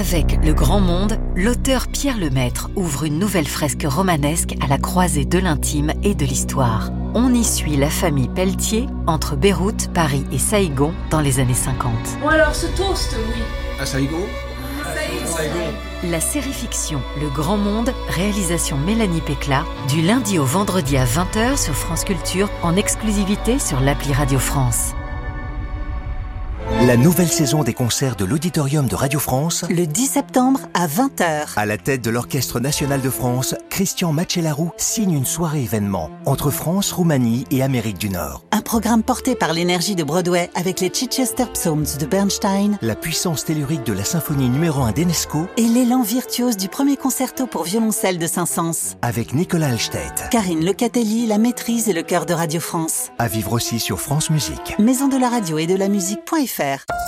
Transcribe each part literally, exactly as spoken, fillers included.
Avec Le Grand Monde, l'auteur Pierre Lemaître ouvre une nouvelle fresque romanesque à la croisée de l'intime et de l'histoire. On y suit la famille Pelletier entre Beyrouth, Paris et Saïgon dans les années cinquante. Bon alors, ce toast, oui. À Saïgon ? Saïgon. La série fiction Le Grand Monde, réalisation Mélanie Pécla, du lundi au vendredi à vingt heures sur France Culture, en exclusivité sur l'appli Radio France. La nouvelle saison des concerts de l'Auditorium de Radio France, le dix septembre à vingt heures. À la tête de l'Orchestre National de France, Christian Macellaro signe une soirée événement entre France, Roumanie et Amérique du Nord. Un programme porté par l'énergie de Broadway avec les Chichester Psalms de Bernstein, la puissance tellurique de la symphonie numéro un d'Enesco et l'élan virtuose du premier concerto pour violoncelle de Saint-Saëns. Avec Nicolas Alstedt, Karine Lecatelli, la maîtrise et le chœur de Radio France. À vivre aussi sur France Musique. Maison de la radio et de la musique.fr.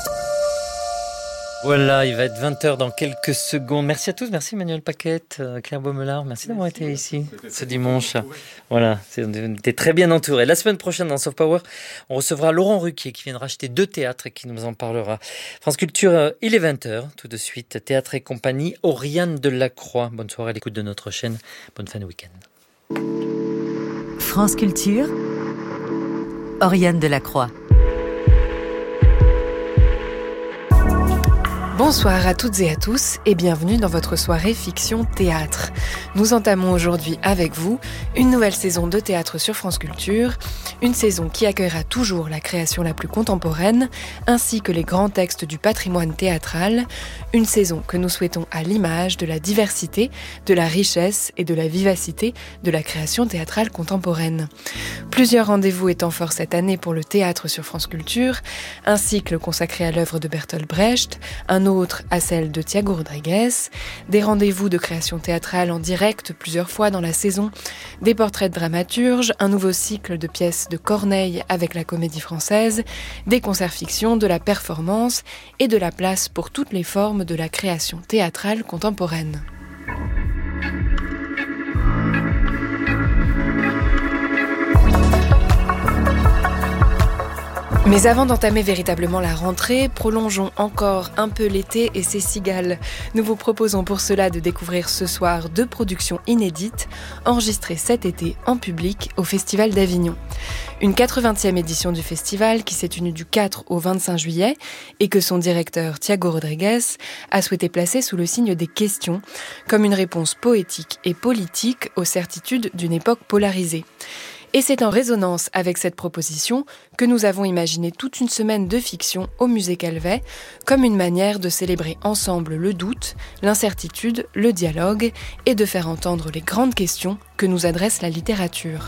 Voilà, il va être vingt heures dans quelques secondes. Merci à tous, merci Emmanuel Paquette, Claire Baumelard, merci d'avoir été ici ce dimanche. Voilà, on était très bien entourés. La semaine prochaine dans Soft Power, on recevra Laurent Ruquier qui vient de racheter deux théâtres et qui nous en parlera. France Culture, il est vingt heures, tout de suite, Théâtre et compagnie, Oriane Delacroix. Bonne soirée à l'écoute de notre chaîne, bonne fin de week-end. France Culture, Oriane Delacroix. Bonsoir à toutes et à tous et bienvenue dans votre soirée Fiction Théâtre. Nous entamons aujourd'hui avec vous une nouvelle saison de théâtre sur France Culture, une saison qui accueillera toujours la création la plus contemporaine ainsi que les grands textes du patrimoine théâtral, une saison que nous souhaitons à l'image de la diversité, de la richesse et de la vivacité de la création théâtrale contemporaine. Plusieurs rendez-vous étant forts cette année pour le théâtre sur France Culture, un cycle consacré à l'œuvre de Bertolt Brecht, un autre à celle de Thiago Rodrigues, des rendez-vous de création théâtrale en direct plusieurs fois dans la saison, des portraits de dramaturges, un nouveau cycle de pièces de Corneille avec la Comédie Française, des concerts fiction, de la performance et de la place pour toutes les formes de la création théâtrale contemporaine. Mais avant d'entamer véritablement la rentrée, prolongeons encore un peu l'été et ses cigales. Nous vous proposons pour cela de découvrir ce soir deux productions inédites, enregistrées cet été en public au Festival d'Avignon. Une quatre-vingtième édition du festival qui s'est tenue du quatre au vingt-cinq juillet et que son directeur Thiago Rodrigues a souhaité placer sous le signe des questions, comme une réponse poétique et politique aux certitudes d'une époque polarisée. Et c'est en résonance avec cette proposition que nous avons imaginé toute une semaine de fiction au Musée Calvet, comme une manière de célébrer ensemble le doute, l'incertitude, le dialogue et de faire entendre les grandes questions que nous adresse la littérature.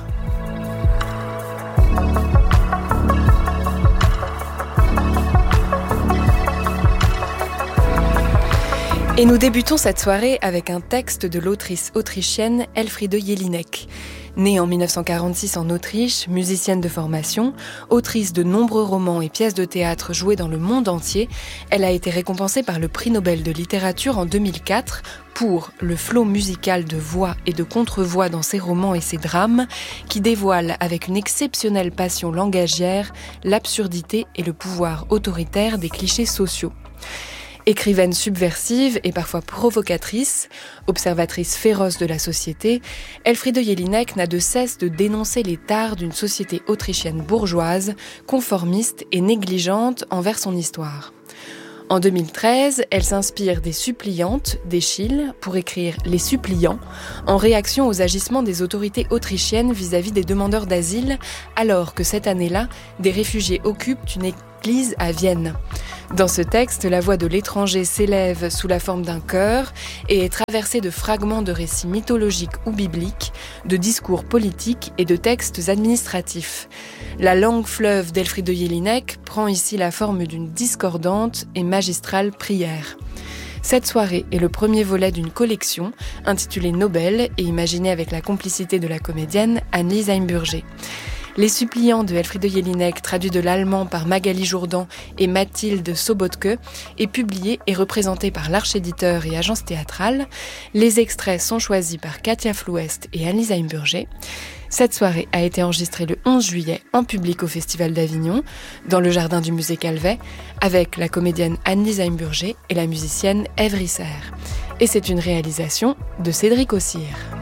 Et nous débutons cette soirée avec un texte de l'autrice autrichienne Elfriede Jelinek. Née en dix-neuf cent quarante-six en Autriche, musicienne de formation, autrice de nombreux romans et pièces de théâtre jouées dans le monde entier, elle a été récompensée par le prix Nobel de littérature en deux mille quatre pour le flot musical de voix et de contre-voix dans ses romans et ses drames, qui dévoile avec une exceptionnelle passion langagière l'absurdité et le pouvoir autoritaire des clichés sociaux. Écrivaine subversive et parfois provocatrice, observatrice féroce de la société, Elfriede Jelinek n'a de cesse de dénoncer les tares d'une société autrichienne bourgeoise, conformiste et négligente envers son histoire. En deux mille treize, elle s'inspire des suppliantes d'Eschyle pour écrire « Les suppliants » en réaction aux agissements des autorités autrichiennes vis-à-vis des demandeurs d'asile, alors que cette année-là, des réfugiés occupent une église à Vienne. Dans ce texte, la voix de l'étranger s'élève sous la forme d'un chœur et est traversée de fragments de récits mythologiques ou bibliques, de discours politiques et de textes administratifs. La langue fleuve d'Elfriede Jelinek prend ici la forme d'une discordante et magistrale prière. Cette soirée est le premier volet d'une collection intitulée Nobel et imaginée avec la complicité de la comédienne Annelise Heimburger. Les Suppliants de Elfriede Jelinek, traduit de l'allemand par Magali Jourdan et Mathilde Sobotke, est publié et représenté par l'Arche-éditeur et Agence théâtrale. Les extraits sont choisis par Katia Flouest et Anne-Lise Heimburger. Cette soirée a été enregistrée le onze juillet en public au Festival d'Avignon, dans le jardin du musée Calvet, avec la comédienne Anne-Lise Heimburger et la musicienne Ève Risser. Et c'est une réalisation de Cédric Ossire.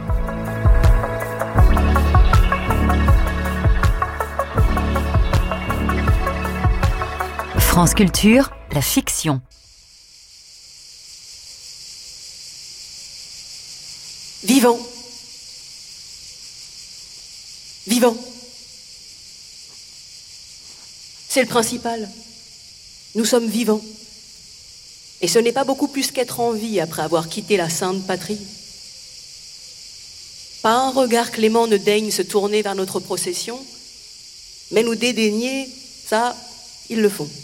France Culture, la fiction. Vivant. Vivant. C'est le principal. Nous sommes vivants. Et ce n'est pas beaucoup plus qu'être en vie après avoir quitté la sainte patrie. Pas un regard clément ne daigne se tourner vers notre procession, mais nous dédaigner, ça, ils le font.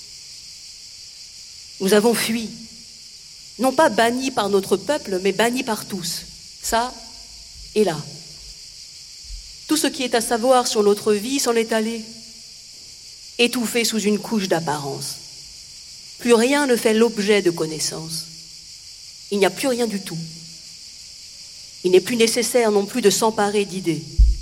Nous avons fui, non pas bannis par notre peuple, mais bannis par tous, ça et là. Tout ce qui est à savoir sur notre vie s'en est allé, étouffé sous une couche d'apparence. Plus rien ne fait l'objet de connaissance. Il n'y a plus rien du tout. Il n'est plus nécessaire non plus de s'emparer d'idées.